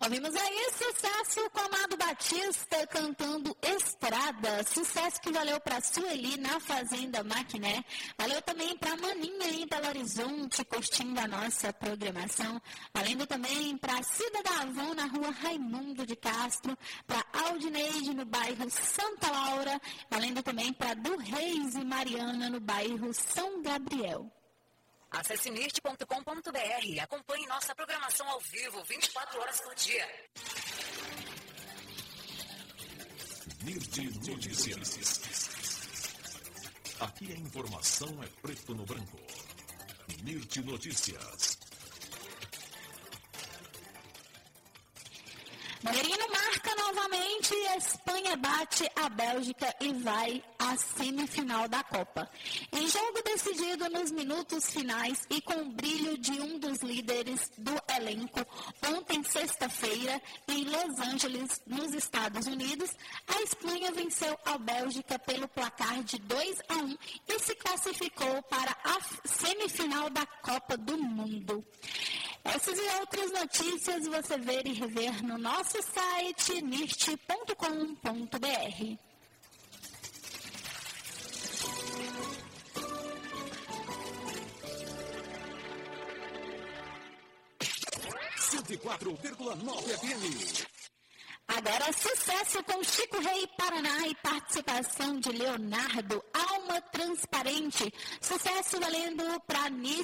Ouvimos aí sucesso com Amado Batista cantando Estrada. Sucesso que valeu para Sueli na Fazenda Maquiné. Valeu também para Maninha em Belo Horizonte, curtindo a nossa programação. Valendo também para Cida da Avon na rua Raimundo de Castro. Para Aldineide no bairro Santa Laura. Valendo também para Du Reis e Mariana no bairro São Gabriel. Acesse nirt.com.br. Acompanhe nossa programação ao vivo, 24 horas por dia. Nirt Notícias. Aqui a informação é preto no branco. Nirt Notícias. Merino marca novamente, Espanha bate a Bélgica e vai à semifinal da Copa. Em jogo decidido nos minutos finais e com o brilho de um dos líderes do elenco, ontem, sexta-feira, em Los Angeles, nos Estados Unidos, a Espanha venceu a Bélgica pelo placar de 2-1 e se classificou para a semifinal da Copa do Mundo. Essas e outras notícias você vê e rever no nosso site nirt.com.br. FM. Agora, sucesso com Chico Rei Paraná e participação de Leonardo, Alma Transparente. Sucesso valendo para Nice.